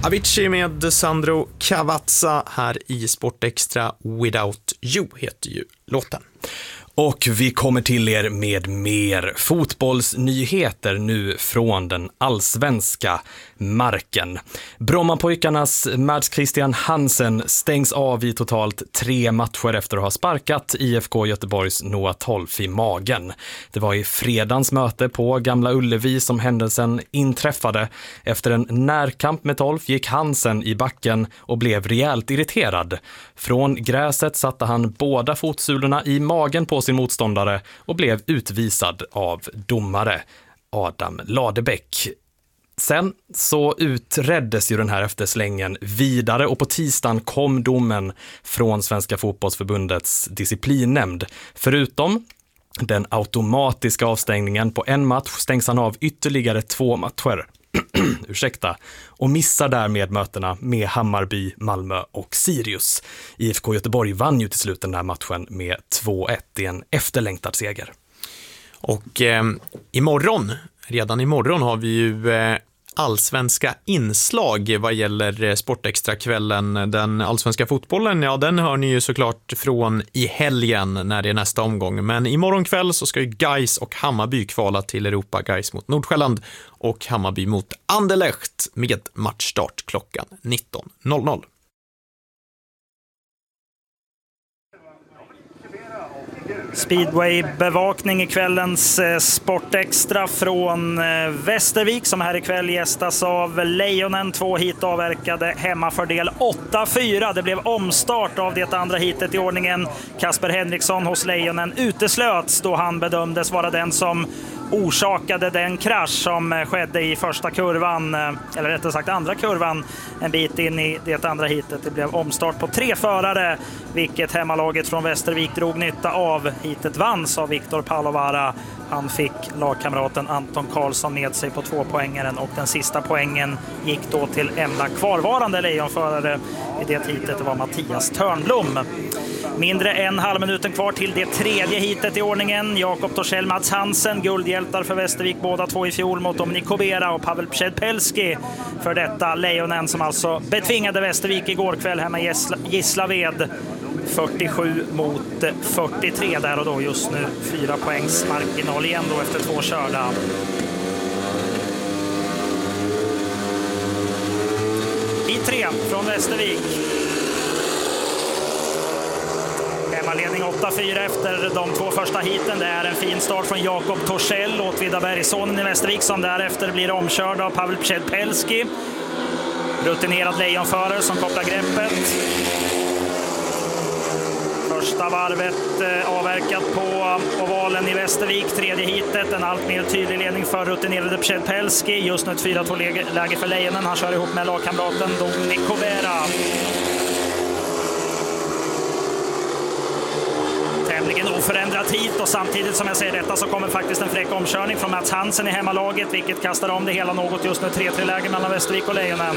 Avicii med Sandro Cavazza här i Sportextra. Without You heter ju låten. Och vi kommer till er med mer fotbollsnyheter nu från den allsvenska marken. Brommapojkarnas Mads Christian Hansen stängs av i totalt 3 matcher efter att ha sparkat IFK Göteborgs Noah Tolf i magen. Det var i fredagens möte på Gamla Ullevi som händelsen inträffade. Efter en närkamp med Tolf gick Hansen i backen och blev rejält irriterad. Från gräset satte han båda fotsulorna i magen på sin motståndare och blev utvisad av domare Adam Ladebäck. Sen så utreddes ju den här efterslängen vidare och på tisdagen kom domen från Svenska fotbollsförbundets disciplinnämnd. Förutom den automatiska avstängningen på en match stängs han av ytterligare 2 matcher. Ursäkta, och missar därmed mötena med Hammarby, Malmö och Sirius. IFK Göteborg vann ju till slut den här matchen med 2-1 i en efterlängtad seger. Och redan imorgon har vi ju allsvenska inslag vad gäller Sportextra-kvällen. Den allsvenska fotbollen, ja, den hör ni ju såklart från i helgen när det är nästa omgång. Men imorgon kväll så ska ju Gais och Hammarby kvala till Europa. Gais mot Nordsjälland och Hammarby mot Anderlecht med matchstart klockan 19.00. Speedway-bevakning i kvällens Sportextra från Västervik som här ikväll gästas av Lejonen. 2 hit avverkade, hemmafördel 8-4. Det blev omstart av det andra hitet i ordningen. Kasper Henriksson hos Lejonen uteslöts då han bedömdes vara den som orsakade den krasch som skedde i första kurvan, eller rättare sagt andra kurvan, en bit in i det andra hitet. Det blev omstart på 3 förare, vilket hemmalaget från Västervik drog nytta av. Hitet vanns av Viktor Palovara. Han fick lagkamraten Anton Karlsson med sig på 2-poängaren och den sista poängen gick då till enda kvarvarande lejonförare i det hitet. Det var Mattias Törnblom. Mindre än halvminuten kvar till det tredje hitet i ordningen. Jakob Torssell, Mats Hansen, guldhjältar för Västervik, båda 2 i fjol mot Dominik Kobera och Pavel Przedpelski för detta Lejonen som alltså betvingade Västervik igår kväll hemma i Gislaved. 47 mot 43 där och då, just nu 4 poängs marginal igen då efter 2 körda. I 3 från Västervik. Hemmaledning 8-4 efter de 2 första hiten. Det är en fin start från Jakob Torssell, Åtvidda Bergssonen i Västervik, som därefter blir omkörd av Pavel Przedpelski. Rutinerad lejonförare som kopplar greppet. Första varvet avverkat på ovalen i Västervik. Tredje hitet, en allt mer tydlig ledning för rutinerade Przedpelski. Just nu ett 4-2-läge för Lejonen. Han kör ihop med lagkamraten Dominik Kobera. Tämligen oförändrat hit, och samtidigt som jag säger detta så kommer faktiskt en fräck omkörning från Mats Hansen i hemmalaget, vilket kastar om det hela något. Just nu 3-3-läge mellan Västervik och Lejonen.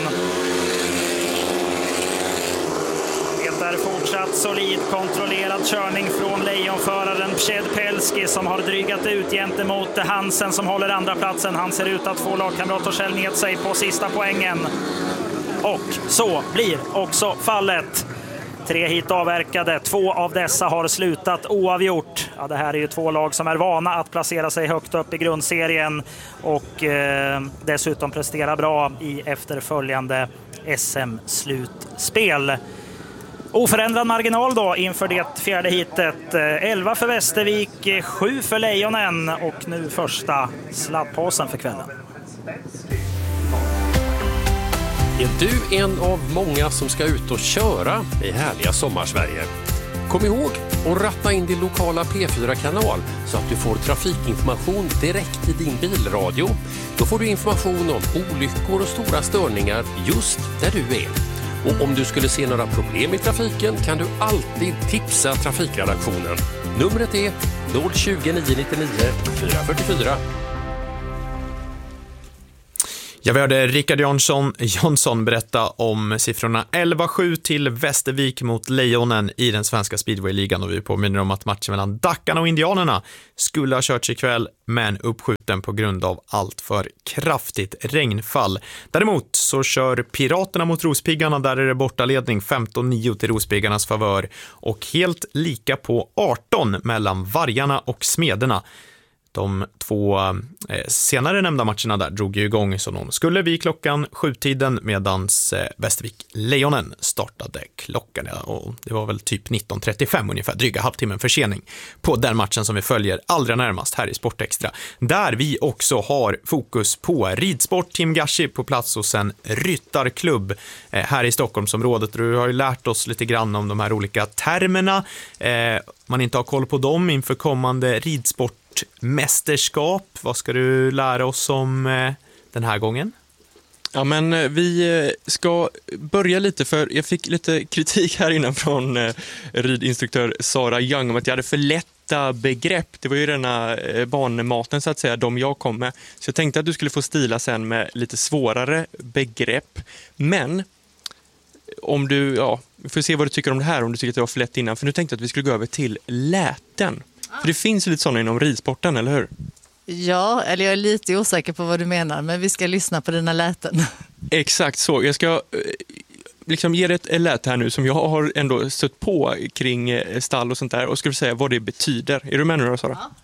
Det är fortsatt solid kontrollerad körning från lejonföraren Przedpelski som har drygat ut gentemot Hansen som håller andra platsen. Han ser ut att få lagkamrat Torssell med sig på sista poängen. Och så blir också fallet. 3 hit avverkade, 2 av dessa har slutat oavgjort. Ja, det här är ju 2 lag som är vana att placera sig högt upp i grundserien och dessutom prestera bra i efterföljande SM-slutspel. Oförändrad marginal då inför det fjärde hitet. 11 för Västervik, 7 för Lejonen och nu första sladdpåsen för kvällen. Är du en av många som ska ut och köra i härliga sommarsverige? Kom ihåg att ratta in din lokala P4-kanal så att du får trafikinformation direkt i din bilradio. Då får du information om olyckor och stora störningar just där du är. Och om du skulle se några problem i trafiken kan du alltid tipsa trafikredaktionen. Numret är 020 999 444. Ja, vi hörde Rickard Jonsson berätta om siffrorna 11-7 till Västervik mot Lejonen i den svenska speedwayligan, och vi påminner om att matchen mellan Dackarna och Indianerna skulle ha körts ikväll men uppskjuten på grund av allt för kraftigt regnfall. Däremot så kör Piraterna mot Rospiggarna, där är det bortaledning 15-9 till Rospiggarnas favör och helt lika på 18 mellan Vargarna och Smederna. De två senare nämnda matcherna där drog ju igång som de skulle vid klockan 7-tiden, medans Västervik Lejonen startade klockan. Och det var väl typ 19:35 ungefär, dryga halvtimmen försening på den matchen som vi följer allra närmast här i Sportextra. Där vi också har fokus på ridsport. Tim Gashi på plats hos en ryttarklubb här i Stockholmsområdet. Du har ju lärt oss lite grann om de här olika termerna. Man inte har koll på dem inför kommande ridsportmästerskap. Vad ska du lära oss om den här gången? Ja, men vi ska börja lite, för jag fick lite kritik här innan från ridinstruktör Sara Young om att jag hade för lätta begrepp. Det var ju denna barnmaten så att säga, de jag kom med. Så jag tänkte att du skulle få stila sen med lite svårare begrepp. Men om du, vi får se vad du tycker om det här, om du tycker att det var för lätt innan. För nu tänkte jag att vi skulle gå över till läten. För det finns ju lite sådana inom ridsporten, eller hur? Ja, eller jag är lite osäker på vad du menar, men vi ska lyssna på dina läten. Exakt så. Jag ska liksom ge dig ett läte här nu som jag har ändå stött på kring stall och sånt där, och skulle säga vad det betyder. Är du med nu då, Sara? Ja.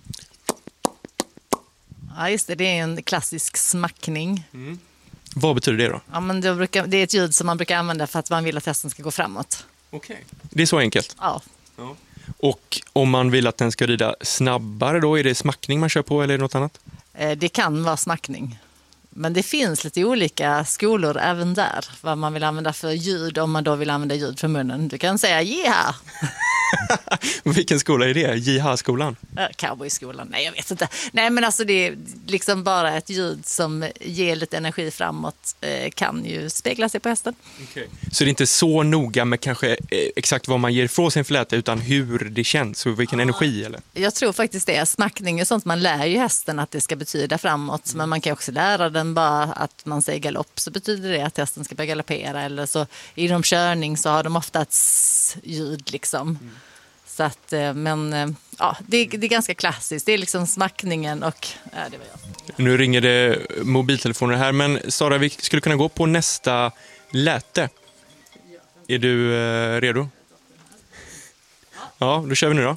Ja, just det. Det är en klassisk smackning. Mm. Vad betyder det då? Ja, men det är ett ljud som man brukar använda för att man vill att hästen ska gå framåt. Okej. Det är så enkelt? Ja. Och om man vill att den ska rida snabbare då, är det smackning man kör på eller är det något annat? Det kan vara smackning. Men det finns lite olika skolor även där. Vad man vill använda för ljud, om man då vill använda ljud för munnen. Du kan säga jiha. Vilken skola är det? Jiha-skolan? Cowboyskolan? Nej, jag vet inte. Nej, men alltså det är liksom bara ett ljud som ger lite energi framåt, kan ju spegla sig på hästen. Okay. Så det är inte så noga med kanske exakt vad man ger ifrån sin fläta, utan hur det känns och vilken energi? Eller? Jag tror faktiskt det. Smackning är sånt man lär ju hästen att det ska betyda framåt. Men man kan också lära den bara att man säger galopp, så betyder det att hästen ska börja galoppera. Eller så inom körning så har de ofta ett ljud liksom. Så att, men ja, det är ganska klassiskt. Det är liksom smackningen och det var jag. Nu ringer det mobiltelefoner här, men Sara, vi skulle kunna gå på nästa läte. Är du redo? Ja, då kör vi nu då.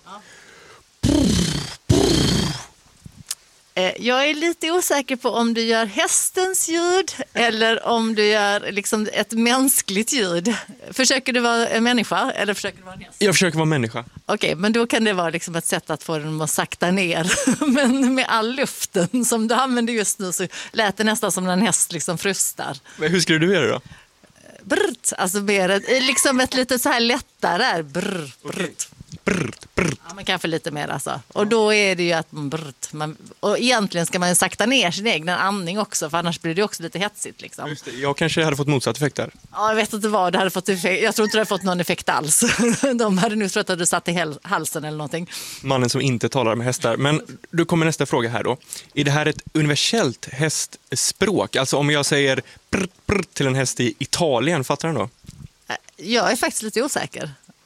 Jag är lite osäker på om du gör hästens ljud eller om du gör liksom ett mänskligt ljud. Försöker du vara en människa eller försöker du vara en häst? Jag försöker vara människa. Okej, men då kan det vara liksom ett sätt att få den att sakta ner. Men med all luften som du använder just nu så lät det nästan som när en häst liksom frustar. Men hur skulle du göra då? Brrt, alltså mer liksom ett lite så här lättare brrt, brrt. Ja, men kanske lite mer alltså. Och då är det ju att och egentligen ska man ju sakta ner sin egen andning också, för annars blir det också lite hetsigt liksom. Just det. Jag kanske hade fått motsatt effekt där. Ja, jag vet inte vad det hade fått effekt. Jag tror inte det hade fått någon effekt alls. De hade nu trott att du satt i halsen eller någonting. Mannen som inte talar med hästar. Men då kommer nästa fråga här då. Är det här ett universellt hästspråk? Alltså om jag säger till en häst i Italien, fattar den då? Jag är faktiskt lite osäker.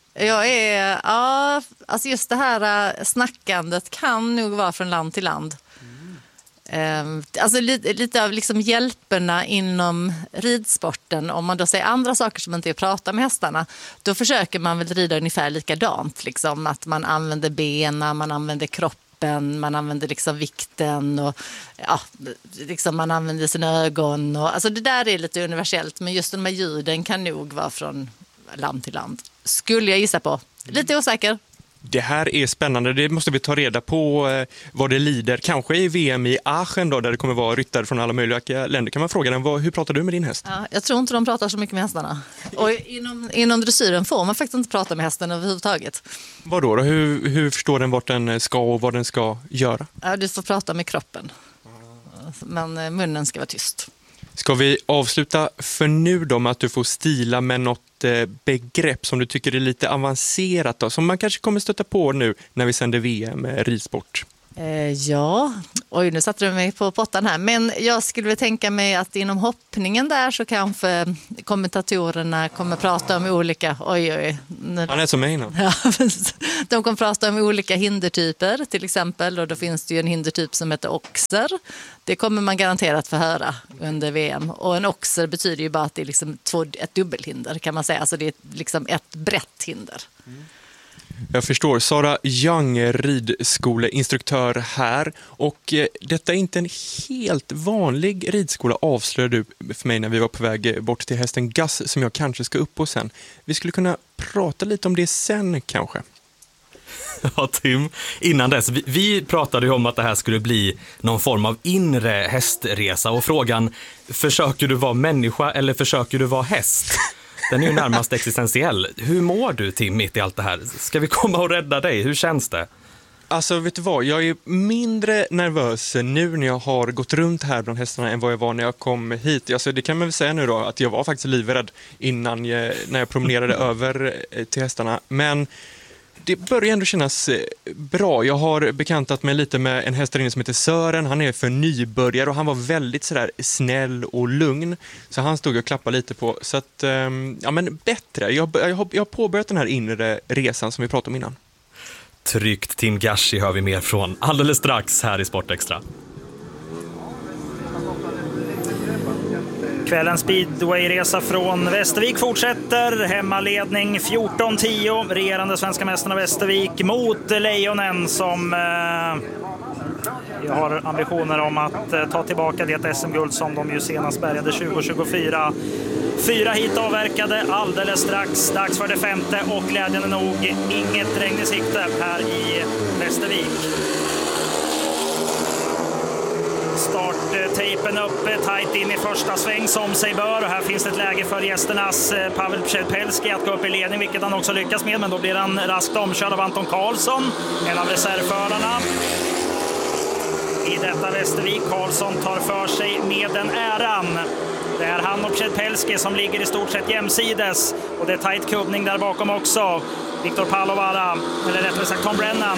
Alltså just det här snackandet kan nog vara från land till land. Alltså lite av liksom hjälperna inom ridsporten, om man då säger andra saker som inte är att prata med hästarna, då försöker man väl rida ungefär likadant. Liksom, att man använder benen, man använder kroppen, man använder liksom vikten och liksom man använder sina ögon. Och, alltså det där är lite universellt, men just de här ljuden kan nog vara från land till land. Skulle jag gissa på. Lite osäker. Det här är spännande. Det måste vi ta reda på vad det lider. Kanske i VM i Aachen då, där det kommer vara ryttare från alla möjliga länder. Kan man fråga den, hur pratar du med din häst? Ja, jag tror inte de pratar så mycket med hästarna. Och inom dressyren får man faktiskt inte prata med hästen överhuvudtaget. Vadå då? Hur förstår den vart den ska och vad den ska göra? Ja, du får prata med kroppen. Men munnen ska vara tyst. Ska vi avsluta för nu då med att du får stila med något begrepp som du tycker är lite avancerat då, som man kanske kommer stöta på nu när vi sänder VM ridsport? Ja, nu satte du mig på pottan här. Men jag skulle väl tänka mig att inom hoppningen där så kanske kommentatorerna kommer prata om olika... Han är som mig innan. Ja, de kommer prata om olika hindertyper till exempel. Och då finns det ju en hindertyp som heter oxer. Det kommer man garanterat få höra under VM. Och en oxer betyder ju bara att det är liksom ett dubbelhinder kan man säga. Alltså det är liksom ett brett hinder. Jag förstår. Sara Young, ridskoleinstruktör här. Och detta är inte en helt vanlig ridskola, avslöjade du för mig när vi var på väg bort till hästen Gus som jag kanske ska upp på sen. Vi skulle kunna prata lite om det sen kanske. Ja, Tim. Innan dess, vi pratade ju om att det här skulle bli någon form av inre hästresa och frågan, försöker du vara människa eller försöker du vara häst? Den är ju närmast existentiell. Hur mår du, Tim, mitt i allt det här? Ska vi komma och rädda dig? Hur känns det? Alltså, vet du vad? Jag är mindre nervös nu när jag har gått runt här bland hästarna än vad jag var när jag kom hit. Alltså, det kan man väl säga nu då, att jag var faktiskt livrädd när jag promenerade över till hästarna. Men det börjar ändå kännas bra. Jag har bekantat mig lite med en hästarinne som heter Sören. Han är för nybörjare och han var väldigt sådär snäll och lugn. Så han stod och klappade lite på. Så att, ja men bättre. Jag har påbörjat den här inre resan som vi pratade om innan. Tryggt Tim Gashi hör vi mer från alldeles strax här i Sportextra. Kvällens speedwayresa från Västervik fortsätter. Hemmaledning 14-10. Regerande svenska mästarna Västervik mot Lejonen som har ambitioner om att ta tillbaka det SM-guld som de ju senast bärgade 2024. 4 hit avverkade alldeles strax. Dags för det 5:e och glädjande nog inget regn i sikte här i Västervik. Starttejpen uppe, tajt in i första sväng som sig bör. Och här finns det ett läge för gästernas Pavel Przedpelski att gå upp i ledning, vilket han också lyckas med. Men då blir han raskt omkörd av Anton Karlsson, en av reservförarna i detta Västervik. Karlsson tar för sig med den äran. Det är han och Przedpelski som ligger i stort sett jämsides. Och det är tajt kubbning där bakom också. Viktor Palovara, eller rättare sagt Tom Brennan,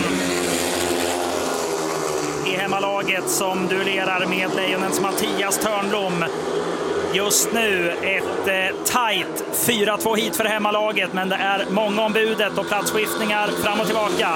i hemmalaget som duellerar med Lejonens Mattias Törnblom. Just nu ett tajt 4-2 hit för hemmalaget, men det är många om budet och platsskiftningar fram och tillbaka.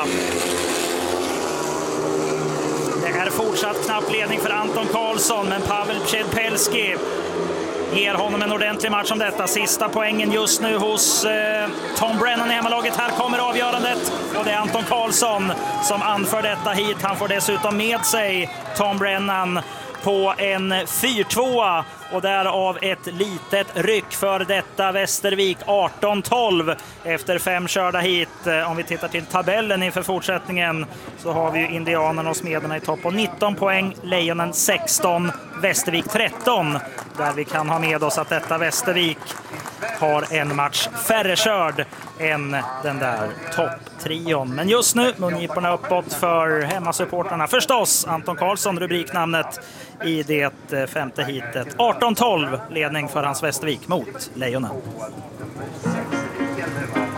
Det är fortsatt knapp ledning för Anton Karlsson, men Pavel Przedpelski ger honom en ordentlig match om detta. Sista poängen just nu hos Tom Brennan i hemmalaget. Här kommer avgörandet och det är Anton Karlsson som anför detta hit. Han får dessutom med sig Tom Brennan på en 4-2 och därav ett litet ryck för detta Västervik. 18-12 efter 5 körda hit. Om vi tittar till tabellen inför fortsättningen så har vi ju Indianerna och Smederna i topp på 19 poäng, Lejonen 16, Västervik 13. Där vi kan ha med oss att detta Västervik har en match färre körd än den där topptrion. Men just nu mungiporna uppåt för hemmasupportarna. Förstås Anton Karlsson, rubriknamnet i det 5:e hitet. 18-12 ledning för hans Västervik mot Lejonen.